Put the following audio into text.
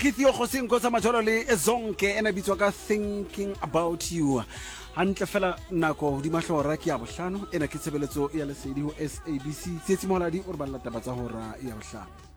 Khithio Khosing go tsa majolo le zonke ena bitswa ka thinking about you. Hantle fela nako di mahlora ke ya bohlano ena ke tshebeletso ya lesedi ho SABC. Tsetsi moladi o re balla taba tsa hora ya bohlano.